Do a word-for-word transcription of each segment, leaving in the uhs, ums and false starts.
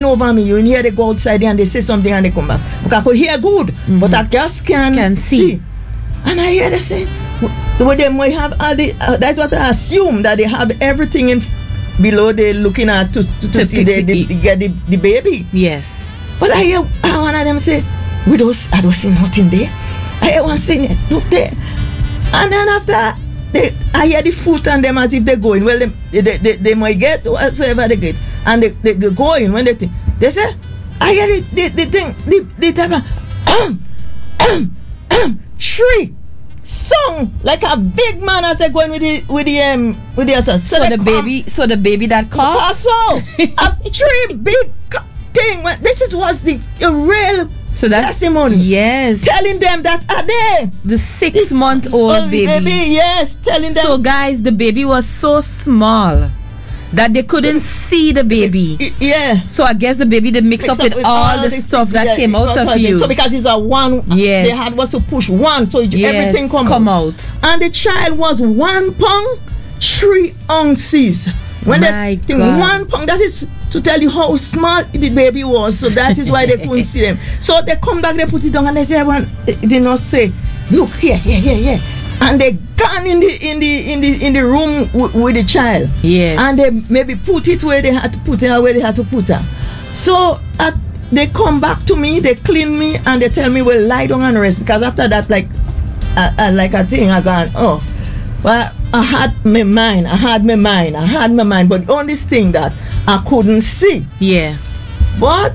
over me. You hear they go outside and they say something and they come back. Because I could hear good, mm-hmm. but I just can't can see. see. And I hear they say, well, they might have all the, uh, that's what I assume, that they have everything in below they're looking at to, to, to, to see the, the, the, get the, the baby. Yes. But I hear one of them say, we don't, I don't see nothing there. I hear one saying, look there. And then after, they, I hear the foot on them as if they're going. Well, they, they, they, they might get whatsoever they get. And they, they, they go in when they think. They say, I hear the, the, the thing, the, the type of, um, um, um, shriek. Song like a big man as they going with the with the um with the other. So, so the come, baby, so the baby that coughed. So a three big thing. This is was the a real so that's, testimony. Yes, telling them that are they the six month old baby. baby. Yes, telling them. So guys, the baby was so small that they couldn't see the baby. Yeah. So I guess the baby they mix, mix up, up with, with all, all the stuff that yeah, came out of you. So because it's a one, yes. they had was to push one, so yes. everything come, come out. out. And the child was one pound, three ounces. When My they think one pound, that is to tell you how small the baby was. So that is why they couldn't see them. So they come back, they put it down, and they say, one, they did not say, look here, here, here, here. And they gone in the in the in the in the room w- with the child. Yes. And they maybe put it where they had to put it, where they had to put her. So uh, they come back to me, they clean me, and they tell me, well, lie down and rest. Because after that, like, uh, uh, like a thing, I gone, oh, well, I had my mind, I had my mind, I had my mind, but on this thing that I couldn't see. Yeah. But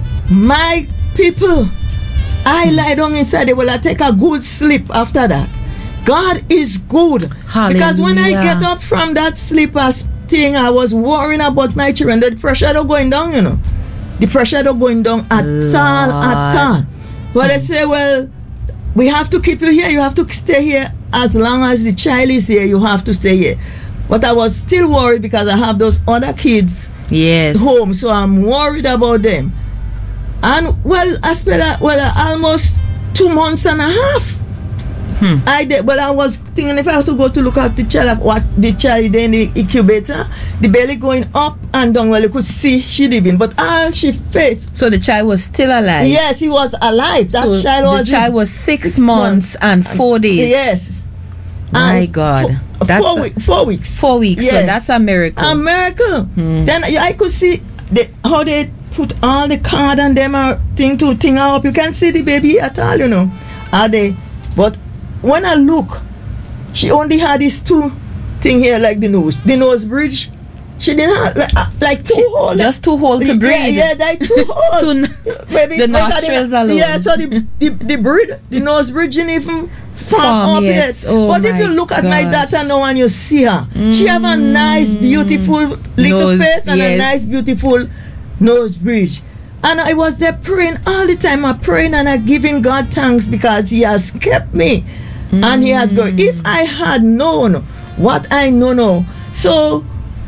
my people, I mm. lie down inside. They will I take a good sleep after that. God is good. Hallelujah. Because when I get up from that sleeper thing, I was worrying about my children. The pressure don't going down, you know. The pressure don't going down at Lord. all, at all. But they say, well, we have to keep you here. You have to stay here as long as the child is here. You have to stay here. But I was still worried because I have those other kids yes. home, so I'm worried about them. And well, I spent well almost two months and a half. Hmm. I did. Well, I was thinking if I have to go to look at the child, what the child in the incubator, the belly going up and down. Well, you could see she living, but all she faced. So the child was still alive. Yes, he was alive. That so child was. The child was six, six months, months and four and, days. Yes. My and God, four, that's four, a, week, four weeks. Four weeks. Yes. So that's a miracle. A miracle. Hmm. Then I could see the, how they put all the card and them uh, thing to thing up. You can't see the baby at all, you know. Are they? But when I look, she only had this two thing here, like the nose, the nose bridge. She didn't have like, uh, like two holes, just two holes to breathe. Yeah, yeah, like two holes. to Maybe the nostrils alone. Yeah, so the the, the bridge, the nose bridge didn't even form up yes. yet. Oh but if you look at gosh. my daughter now and you see her, mm. she have a nice, beautiful little nose, face and yes. a nice, beautiful nose bridge. And I was there praying all the time. I'm praying and I'm giving God thanks because He has kept me. Mm. And He has gone. If I had known what I know now, so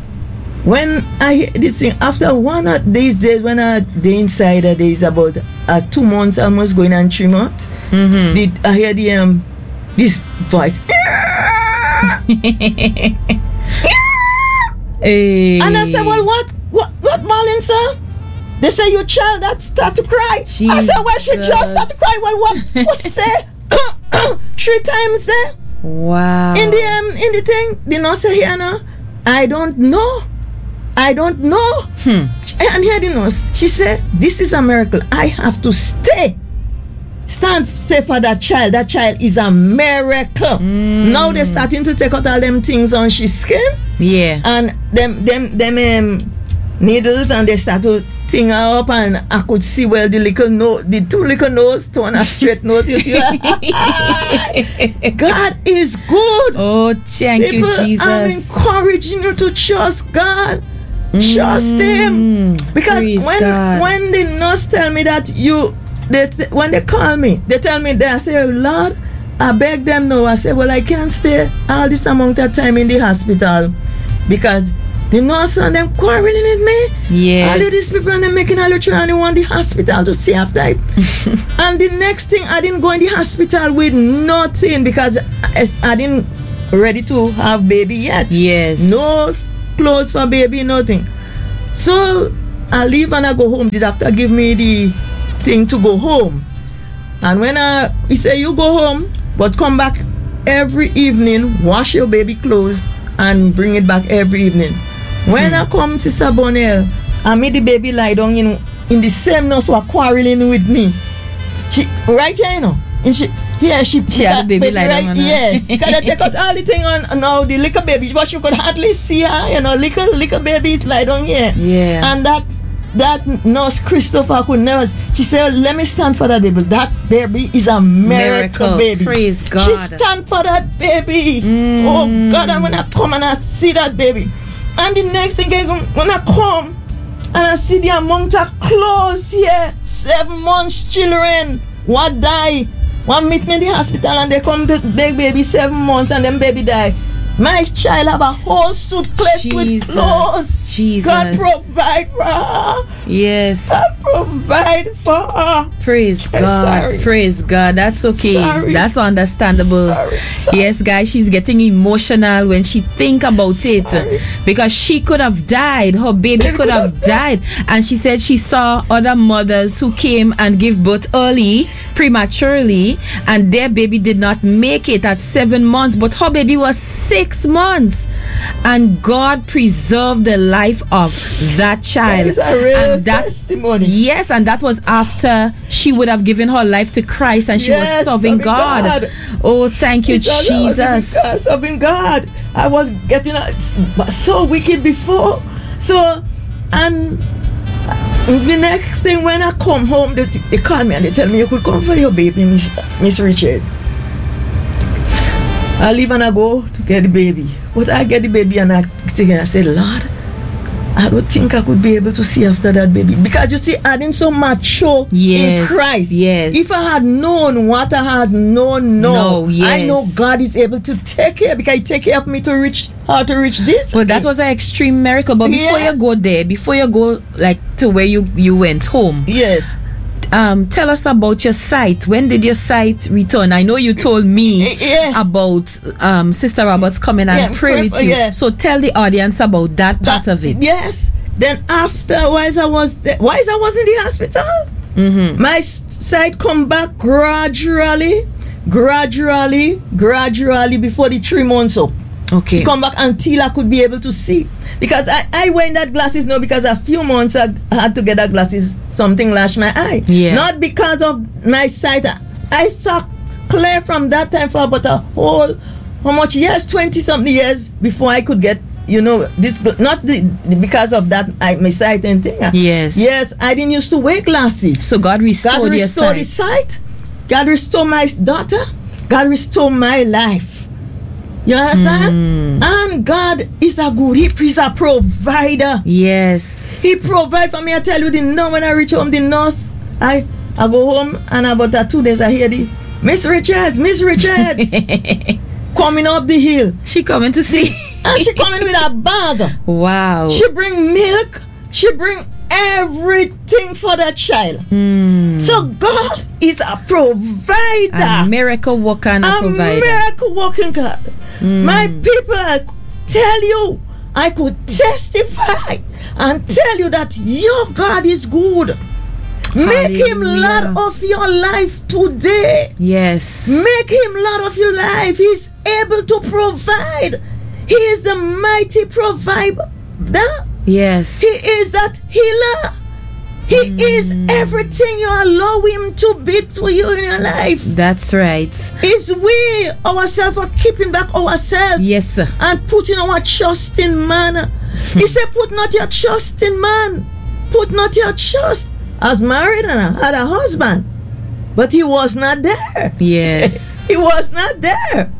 when I hear this thing, after one of these days, when I the insider days about uh, two months, almost going on three months, mm-hmm. did I hear the um this voice, hey. And I said, well, what, what, what, Marlon, sir? They say your child that start to cry. Jesus. I said, well, she just start to cry. Well, what, what say? Three times there. Wow. In the um, in the thing, the nurse say here now, I don't know. I don't know. Hmm. And here the nurse, she said, this is a miracle. I have to stay. Stand stay for that child. That child is a miracle. Mm. Now they're starting to take out all them things on she skin. Yeah. And them them them um, needles, and they start to thing her up, and I could see well the little nose, the two little nose to a straight nose. You see, God is good. Oh, thank People, you, Jesus. I'm encouraging you to trust God. Trust Him, because Praise when God. when the nurse tell me that you, they th- when they call me, they tell me that I say, Lord, I beg them now. I say, well, I can't stay all this amount of time in the hospital because the nurse and them quarreling with me. Yes. All of these people and them making all the try and they want the hospital to see after it. And the next thing, I didn't go in the hospital with nothing because I, I didn't ready to have baby yet. Yes. No clothes for baby, nothing. So I leave and I go home, the doctor give me the thing to go home. And when I, he say, you go home, but come back every evening, wash your baby clothes, and bring it back every evening. When hmm. I come to Sister Bonnell, I meet the baby lie down in, in the same nurse who are quarreling with me. She, right here, you know. And she, yeah, she, she had a baby, baby lie down. Right, yes. Because I take out all the thing on now, the little baby, but you could hardly see her, you know, little, little babies lie down here. Yeah. And that, that nurse Christopher could never, she said, let me stand for that baby. That baby is a miracle, miracle. baby. Praise God. She stand for that baby. Mm. Oh God, I'm gonna come and I see that baby. And the next thing, when I come and I see the amount of clothes here, seven months children, what die, one meet me in the hospital and they come to big baby seven months and then baby die. My child have a whole suitcase with clothes. Jesus. God provide for her. Yes. God provide for her. Praise I'm God. sorry. Praise God. That's okay. Sorry. That's understandable. Sorry. Sorry. Yes, guys, she's getting emotional when she think about it. Sorry. Because she could have died. Her baby Baby could have died. And she said she saw other mothers who came and give birth early, prematurely, and their baby did not make it at seven months. But her baby was six months. And God preserved the life of that child. That is a real and that, testimony. Yes, and that was after she would have given her life to Christ and she yes, was serving God. God. Oh, thank you, it's Jesus. God, serving God. I was getting uh, so wicked before. So, and the next thing when I come home, they, they call me and they tell me, you could come for your baby, Miss, Miss Richard. I leave and I go to get the baby. But I get the baby and I think I say, Lord, I don't think I could be able to see after that baby. Because you see, I didn't so mature yes, in Christ. Yes. If I had known what I has known now, no, yes. I know God is able to take care because He take care of me to reach how to reach this. Well, that was an extreme miracle. But before yeah. you go there, before you go like to where you, you went home. Yes. Um, tell us about your sight. When did your sight return? I know you told me yeah. about um, Sister Roberts coming and yeah, pray with you. Yeah. So tell the audience about that, that part of it. Yes. Then afterwards, I was there. Why is I was in the hospital? Mm-hmm. My sight come back gradually, gradually, gradually before the three months up. Okay. Come back until I could be able to see. Because I, I wear that glasses now because a few months I had to get that glasses, something lashed my eye. Yeah. Not because of my sight. I saw clear from that time for about a whole, how much years? twenty something years before I could get, you know, this, not the, because of that, I, my sight and thing. Yes. Yes, I didn't used to wear glasses. So God restored, God your restored sight. the sight. God restored my daughter. God restored my life. You understand? Mm. And God is a good, He is a provider. Yes. He provides for me. I tell you, the nurse, when I reach home, the nurse, I, I go home and about uh, two days I hear the, Miss Richards, Miss Richards, coming up the hill. She coming to see. And she coming with a bag. Wow. She bring milk. She bring everything for that child. Mm. So God is a provider. A miracle worker and a, a provider. A miracle working God. Mm. My people, I tell you, I could testify and tell you that your God is good. Hallelujah. Make Him Lord of your life today. Yes. Make Him Lord of your life. He's able to provide. He is the mighty provider. Yes. He is that healer. He mm. is everything you allow Him to be to you in your life. That's right. It's we ourselves are keeping back ourselves. Yes, sir. And putting our trust in man. He said, put not your trust in man. Put not your trust. I was married and I had a husband. But he was not there. Yes. He was not there.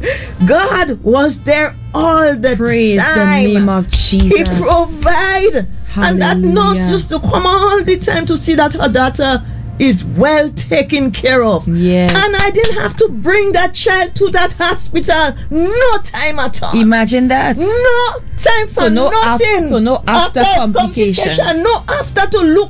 God was there all the Praise time. Praise the name of Jesus. He provided. And that nurse used to come all the time to see that her daughter is well taken care of. Yes. And I didn't have to bring that child to that hospital. No time at all. Imagine that. No time for so no nothing. Af- so no after, after complications. complication. No after to look.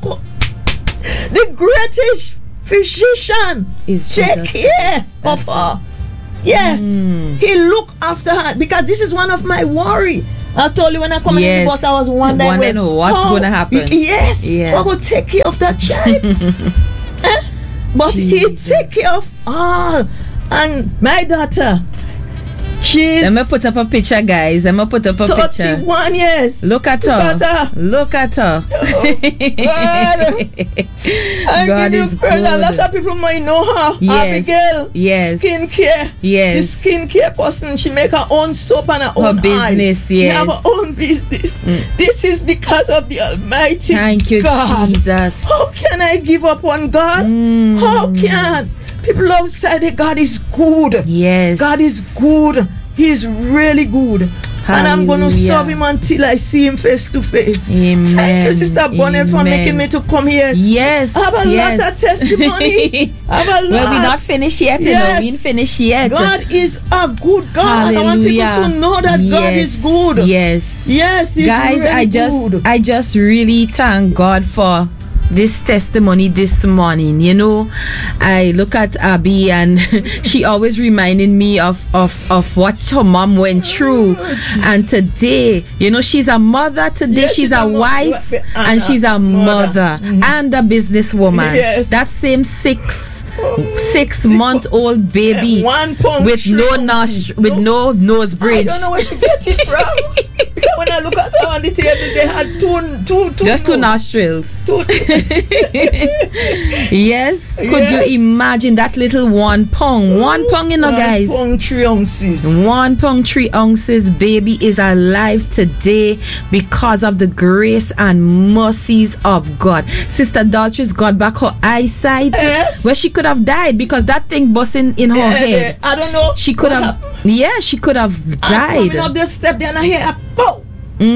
The greatest physician is take care of her. Yes, mm. He look after her because this is one of my worry. I told you when I come in Yes. the bus, I was wondering, Wondering well, what's how- gonna happen. Yes, Yeah. I will take care of that child. Eh? But Jesus. he take care of all. And my daughter, she's Let me put up a picture, guys. Let me put up a picture. thirty-one years. Look at Look her. at her. Look at her. God. I God give is you praise. A good. lot of people might know her. Yes. Abigail. Yes. Skincare. Yes. The skincare person. She make her own soap and her, Her own business, oil. She yes. have her own business. This is because of the Almighty Thank you, God. Jesus. How can I give up on God? Mm. How can people outside say God is good? Yes. God is good. He's really good. And I'm going to Hallelujah. serve him until I see him face to face. Amen. Thank you, Sister Bonnet, for Amen. making me to come here. Yes. I have a yes. lot of testimony. I have a lot. Well, we're not finished yet, you know. Yes. We ain't finished yet. God is a good God. I want people Hallelujah. to know that God Yes. is good. Yes. Yes, He's Guys, really I just good. I just really thank God for this testimony this morning. You know, I look at Abby and she always reminded me of, of, of what her mom went through. And today, you know, she's a mother today. Yes, she's, she's a a mo- wife and and a she's a mother. mother and a businesswoman. Yes. That same six six month old baby One pound with no shrimp. nos- with no nose I bridge. don't know where she get it from. Because when I look at her on the table, they had two, two, two. Just two nose. nostrils. Two. Yes. Could Yes. you imagine that little one pound? One pound, you know, guys. One pound three ounces. One pound three ounces baby is alive today because of the grace and mercies of God. Sister Daltris got back her eyesight Yes. where she could have died because that thing busting in her Eh, eh, head. I don't know. She could what have, happened. yeah, she could have I'm coming up died. the step, then I hear a pow.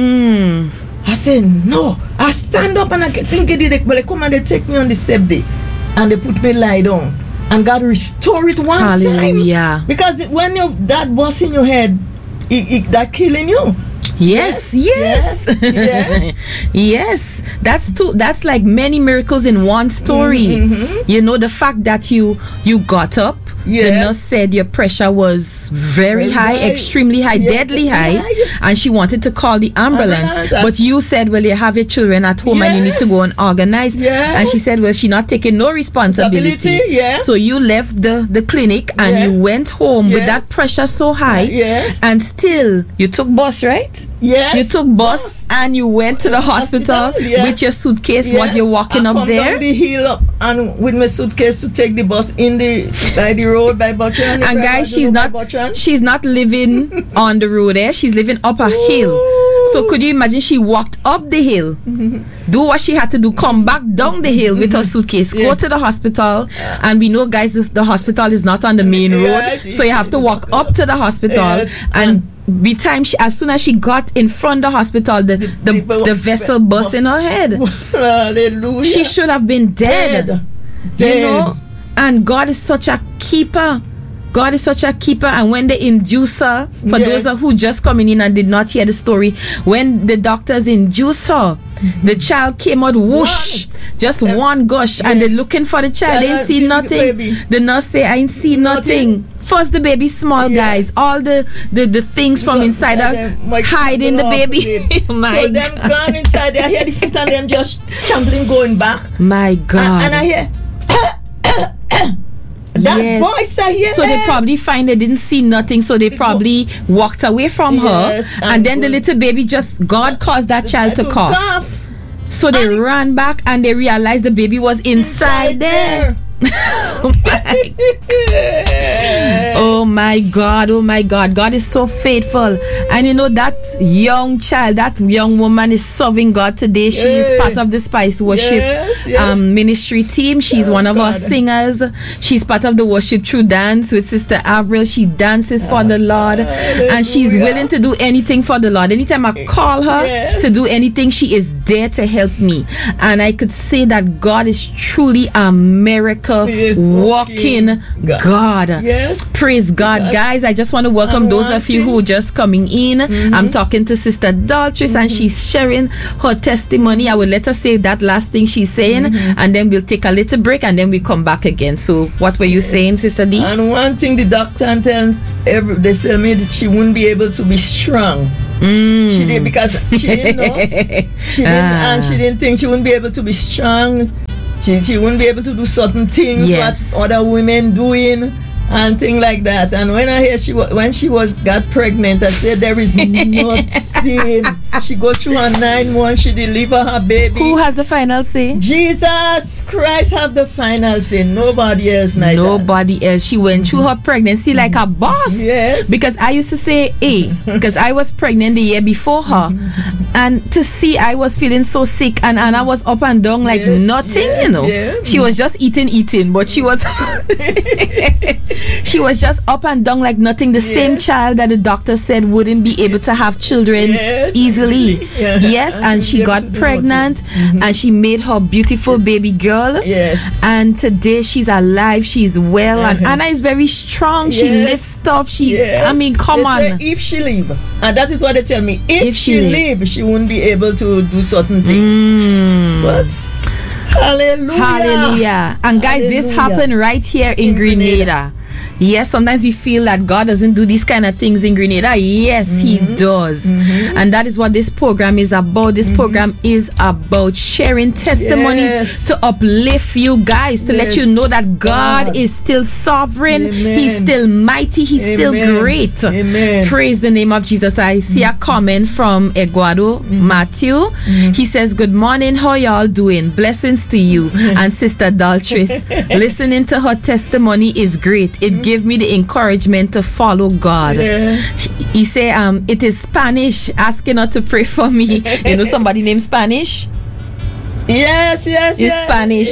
Mm. I said, no. I stand up and I think it did. But they come and they take me on the step there. And they put me lie down. And God restore it one Hallelujah. time. Because it- when you that bus in your head, it, it, that killing you. Yes, yes, Yes, yes. yes. That's too. That's like many miracles in one story. Mm-hmm. You know, the fact that you you got up. The Yes. nurse said your pressure was very Very high, high. extremely high, Yes, deadly high. high, and she wanted to call the ambulance. Ambulance. But you said, well, you have your children at home and you need to go and organize. Yes. And she said, well, she not taking no responsibility. Responsibility, yeah. So you left the the clinic and Yeah. you went home with Yes. that pressure so high. Yes. And still, you took bus, right? Yes. You took bus and you went to the hospital, Hospital, yeah. with your suitcase. What Yes. you're walking I up come there, down the hill up and with my suitcase to take the bus in the by the road by Butchern. and guys, she's not she's not living on the road there. She's living up a hill. So could you imagine? She walked up the hill, do what she had to do, come back down the hill with her suitcase, go Yeah. to the hospital, and we know, guys, this, the hospital is not on the main road, Yes. so you have to walk up to the hospital Yes. and. By time she, as soon as she got in front of the hospital, the the, the- the vessel burst in her head. Hallelujah. She should have been dead. Dead. You Dead. know, and God is such a keeper. God is such a keeper. And when they induce her, for Yeah. those who just coming in and did not hear the story, when the doctors induce her, the child came out whoosh, just Yeah. one gush, and Yeah. they're looking for the child. They Yeah, ain't see the nothing. baby. The nurse say, I ain't see nothing. Nothing. First, the baby small, Yeah. guys. All the, the, the things from Yeah, inside and her then my hiding the love baby. it. My so them God. gone inside there, I hear the feet and them just trampling going back. My God. And, and I hear that Yes. voice I hear. So they probably find they didn't see nothing, so they probably walked away from Yes, her, and, and then the go- little baby just God caused that child to cough. So they And- ran back and they realized the baby was inside there. Oh my Oh my God, oh my God. God is so faithful. And you know, that young child, that young woman is serving God today. She Yeah. is part of the Spice Worship Yes, yes. um, ministry team. She's Oh, one of our God. singers. She's part of the Worship True Dance with Sister Avril. She dances for the Lord. And she's Hallelujah. willing to do anything for the Lord. Anytime I call her Yes. to do anything, she is there to help me. And I could say that God is truly a miracle Yes, walking God. God. Yes. Praise God. Yes. Guys, I just want to welcome And those one of you thing- who are just coming in. I'm talking to Sister Daltris and she's sharing her testimony. I will let her say that last thing she's saying and then we'll take a little break and then we come back again. So what were you saying, Sister D? And one thing the doctor and tell every they tell me that she wouldn't be able to be strong Mm. She did because she didn't know. She didn't, Ah. and she didn't think she wouldn't be able to be strong. She, she wouldn't be able to do certain things Yes. what other women doing and things like that. And when I hear she wa- when she was got pregnant, I said there is nothing. She go through her nine months. She deliver her baby. Who has the final say? Jesus Christ have the final say. Nobody else, my dad. Nobody else. She went through her pregnancy like a boss. Yes. Because I used to say, hey, because I was pregnant the year before her. And to see I was feeling so sick and Anna was up and down like Yes, nothing, yes, you know. yeah. She was just eating, eating, but she was she was just up and down like nothing. The same Yes. child that the doctor said wouldn't be able to have children Yes, easily. yeah. Yes, And and she she was able got to do pregnant and she made her beautiful baby girl. Yes. And today she's alive, she's well, and Uh-huh. Anna is very strong. She Yes. lifts stuff. She, Yes. I mean, come They say on. if she leave, and that is what they tell me. If, If she she leave. leave, she won't be able to do certain things. Mm. But hallelujah, Hallelujah. And guys, this Hallelujah. happened right here in, In Grenada. Grenada. Yes, sometimes we feel that God doesn't do these kind of things in Grenada. Yes, Mm-hmm. He does. And that is what this program is about. This program is about sharing testimonies Yes. to uplift you guys, to let Yes. you know that God, God. is still sovereign. Amen. He's still mighty. He's still Amen. great. Amen. Praise the name of Jesus. I see a comment from Eduardo Matthew. He says, good morning. How y'all doing? Blessings to you and Sister Daltris. Listening to her testimony is great. It gave me the encouragement to follow God. Yeah. She- He say, um, it is Spanish asking her to pray for me. You know somebody named Spanish? Yes, yes, It's yes. Spanish.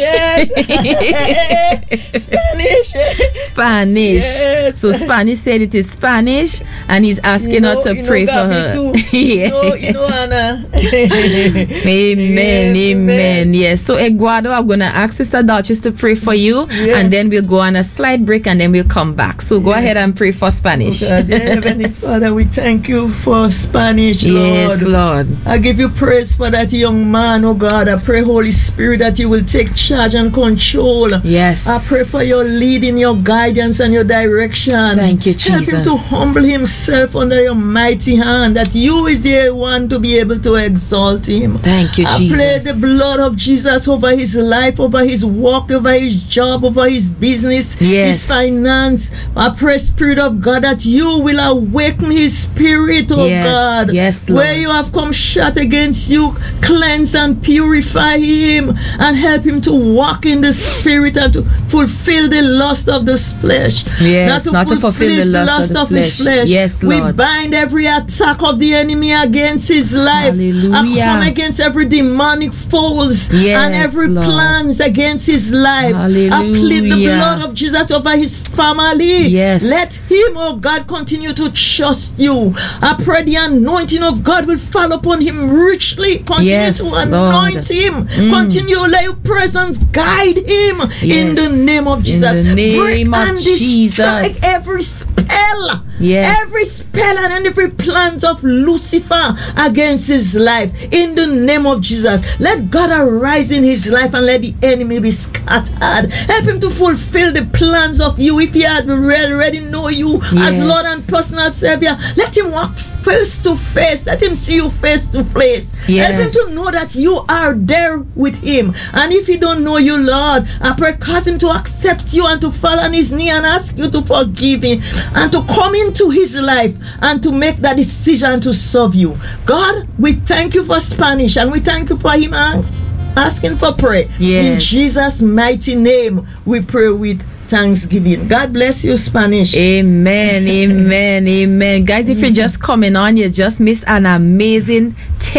Yes. Spanish. Spanish. Yes. So Spanish said it is Spanish, and he's asking You know- her to you know pray for Gabi her. too. Yeah. You know, you know Anna. Amen, Yes, amen. amen. Yes. So Eduardo, I'm gonna ask Sister Duchess to pray for you, Yeah. and then we'll go on a slight break, and then we'll come back. So go Yeah. ahead and pray for Spanish. Oh God, dear Heavenly Father, we thank you for Spanish, Yes, Lord. Lord. I give you praise for that young man, oh God. I pray, Holy Spirit, that you will take charge and control. Yes. I pray for your leading, your guidance, and your direction. Thank you, Help him to Jesus. humble himself under your mighty hand, that you is the one to be able to exalt him. Thank you, I Jesus. pray the blood of Jesus over his life, over his work, over his job, over his business, Yes. his finance. I pray, Spirit of God, that you will awaken his spirit, oh Yes. God. Yes, Lord. Where you have come shut against you, cleanse and purify him and help him to walk in the spirit and to fulfill the lust of the flesh. Yes, not to fulfill the lust of the his flesh. Yes, We Lord. bind every attack of the enemy against his life. Hallelujah. I come against every demonic foes Yes, and every Lord. plans against his life. I plead the Hallelujah. blood of Jesus over his family. Yes. Let him, oh God, continue to trust you. I pray the anointing of God will fall upon him richly. Continue Yes, to anoint Lord. him. Continue, let your presence guide him in Yes. the name of In Jesus. the name Break of and destroy Jesus. every spell. Yes. Every spell and every plans of Lucifer against his life. In the name of Jesus. Let God arise in his life and let the enemy be scattered. Help him to fulfill the plans of you. If he had already know you as Yes. Lord and personal Savior, let him walk face to face. Let him see you face to face. Yes. Help him to know that you are there with him. And if he don't know you, Lord, I pray cause him to accept you and to fall on his knee and ask you to forgive him and to come into his life and to make that decision to serve you. God, we thank you for Spanish and we thank you for him ask, asking for prayer. Yes. In Jesus' mighty name, we pray with thanksgiving. God bless you, Spanish. Amen, amen, amen. Guys, if you're just coming on, you just missed an amazing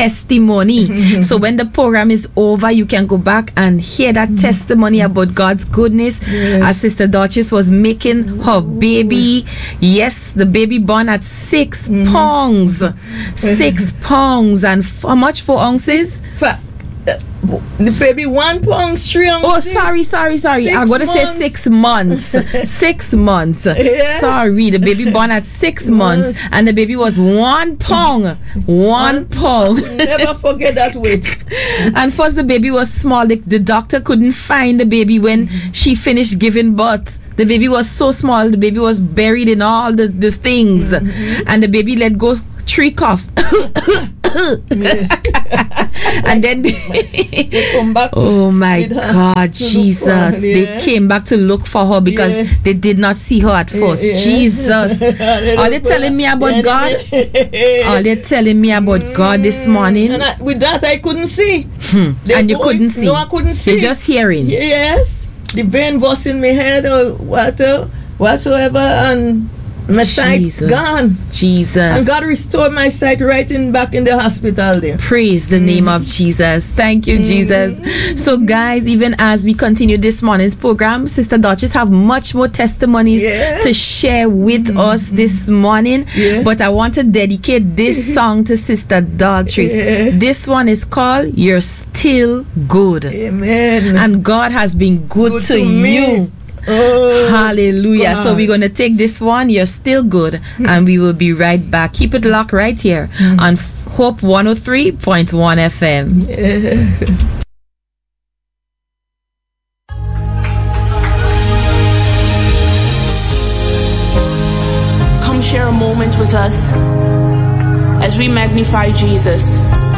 testimony. So when the program is over, you can go back and hear that testimony about God's goodness. Yes. Our Sister Duchess was making her baby. Yes, the baby born at six pounds. Six pounds. And f- how much? Four ounces? Fa- uh, the baby one pound, three ounces. Oh, sorry, sorry, sorry. Six I'm going to say months. six months. six months. Yeah. Sorry, the baby born at six months and the baby was one pound. One pound. Never forget that weight. And first the baby was small. The, the doctor couldn't find the baby when she finished giving birth. The baby was so small. The baby was buried in all the, the things. And the baby let go three coughs. And then they come back. Oh my God, Jesus. Yeah. They came back to look for her because Yeah. they did not see her at first. Yeah. Jesus. Are they telling me about God? Are they telling me about God this morning? And I, with that, I couldn't see. Hmm. And you couldn't see? No, I couldn't see. You're just hearing? Yes. The vein was in my head or what, uh, whatsoever, and my sight Jesus. gone. Jesus. And God restored my sight right in back in the hospital there. Praise the mm. name of Jesus. Thank you, mm. Jesus. So guys, even as we continue this morning's program, Sister Duchess have much more testimonies yeah. to share with mm. us this morning. Yeah. But I want to dedicate this song to Sister Daltrys. Yeah. This one is called You're Still Good. Amen. And God has been good, good to, to you. Oh, hallelujah. God. So we're going to take this one, You're Still Good, mm. and we will be right back. Keep it locked right here mm. on Hope one oh three point one F M. Yeah. Come share a moment with us as we magnify Jesus.